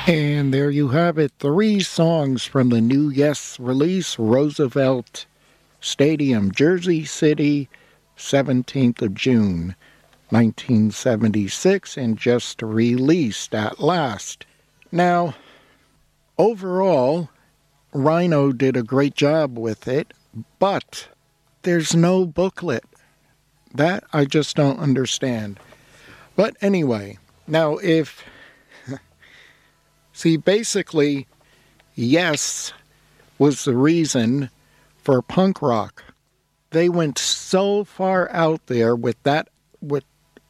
And there you have it, 3 songs from the new Yes release, Roosevelt Stadium, Jersey City, 17th of June, 1976, and just released at last. Now, overall, Rhino did a great job with it, but there's no booklet. That I just don't understand. But anyway, now see, basically, Yes was the reason for punk rock. They went so far out there with that, with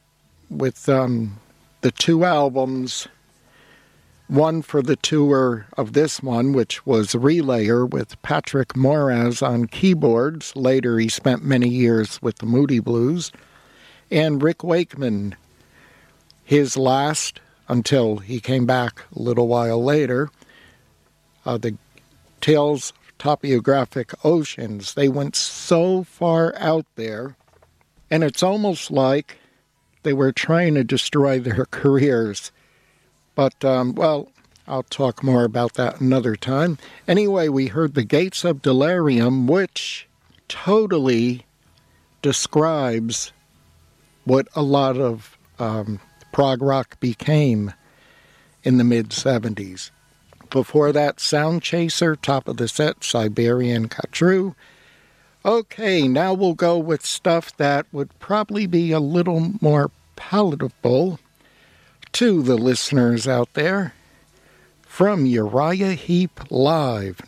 the 2 albums, one for the tour of this one, which was Relayer with Patrick Moraz on keyboards. Later, he spent many years with the Moody Blues. And Rick Wakeman, his last, until he came back a little while later, the Tales Topographic Oceans. They went so far out there, and it's almost like they were trying to destroy their careers. But, well, I'll talk more about that another time. Anyway, we heard The Gates of Delirium, which totally describes what a lot of prog rock became in the mid-'70s. Before that, Sound Chaser, top of the set, Siberian Khatru. Okay, now we'll go with stuff that would probably be a little more palatable to the listeners out there. From Uriah Heep Live,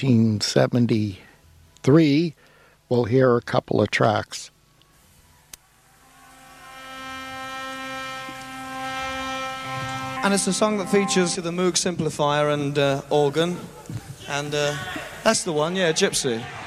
1973, we'll hear a couple of tracks. And it's a song that features the Moog simplifier and organ. And that's the one, yeah, Gypsy.